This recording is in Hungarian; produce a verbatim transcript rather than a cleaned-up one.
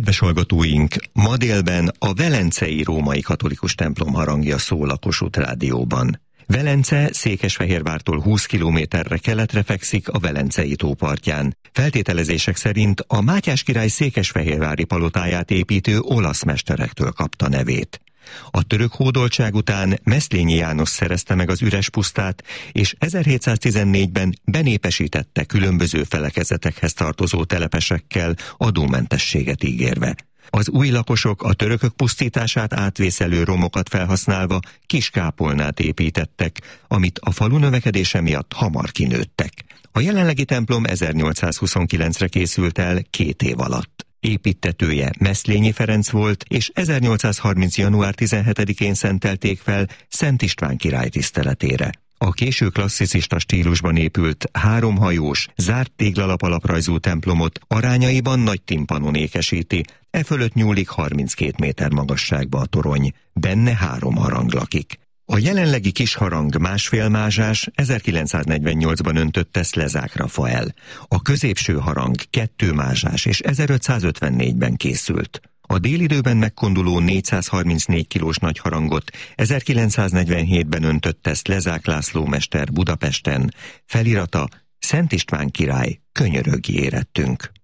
Kedves hallgatóink, ma délben a velencei római katolikus templom harangja szól a Kossuth Rádióban. Velence Székesfehérvártól húsz kilométerre keletre fekszik a Velencei tó partján. Feltételezések szerint a Mátyás király székesfehérvári palotáját építő olasz mesterektől kapta nevét. A török hódoltság után Meszlényi János szerezte meg az üres pusztát, és ezerhétszáztizennégyben benépesítette különböző felekezetekhez tartozó telepesekkel adómentességet ígérve. Az új lakosok a törökök pusztítását átvészelő romokat felhasználva kis kápolnát építettek, amit a falu növekedése miatt hamar kinőttek. A jelenlegi templom ezernyolcszázhuszonkilencre készült el két év alatt. Építtetője Meszlényi Ferenc volt, és ezernyolcszázharminc. január tizenhetedikén szentelték fel Szent István király tiszteletére. A késő klasszicista stílusban épült háromhajós, zárt téglalap alaprajzú templomot arányaiban nagy timpanon ékesíti, e fölött nyúlik harminckét méter magasságba a torony, benne három harang lakik. A jelenlegi kis harang másfél mázsás ezerkilencszáznegyvennyolcban öntötte Szlezák Rafael. A középső harang kettő mázsás és ezerötszázötvennégyben készült. A délidőben megkonduló négyszázharmincnégy kilós nagy harangot ezerkilencszáznegyvenhétben öntötte Szlezák László mester Budapesten. Felirata: Szent István király, könyörögj érettünk.